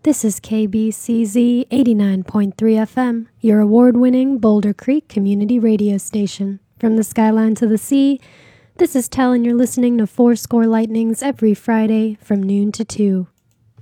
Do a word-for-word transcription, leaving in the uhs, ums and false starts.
This is K B C Z eighty-nine point three F M, your award-winning Boulder Creek community radio station. From the skyline to the sea, this is Tell, and you're listening to Four Score Lightnings every Friday from noon to two.